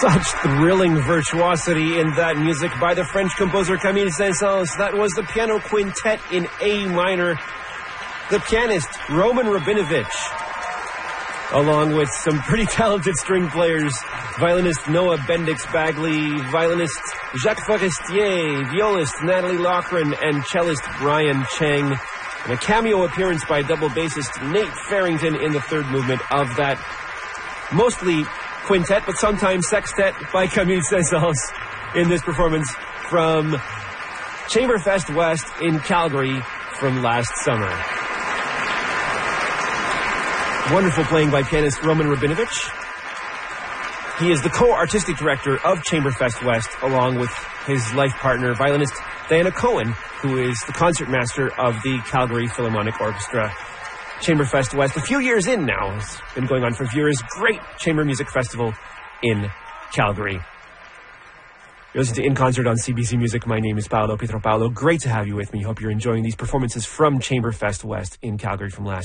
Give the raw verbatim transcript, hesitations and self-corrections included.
Such thrilling virtuosity in that music by the French composer Camille Saint-Saëns. That was the piano quintet in A minor. The pianist Roman Rabinovich, along with some pretty talented string players, violinist Noah Bendix-Bagley, violinist Jacques Forestier, violist Natalie Loughran, and cellist Brian Cheng. And a cameo appearance by double bassist Nate Farrington in the third movement of that mostly quintet, but sometimes sextet by Camille Saint-Saëns in this performance from Chamberfest West in Calgary from last summer. Wonderful playing by pianist Roman Rabinovich. He is the co-artistic director of Chamberfest West, along with his life partner, violinist Diana Cohen, who is the concertmaster of the Calgary Philharmonic Orchestra. Chamberfest West, a few years in now, has been going on for a few years. Great chamber music festival in Calgary. You're listening to In Concert on C B C Music. My name is Paolo Pietro Paolo. Great to have you with me. Hope you're enjoying these performances from Chamberfest West in Calgary from last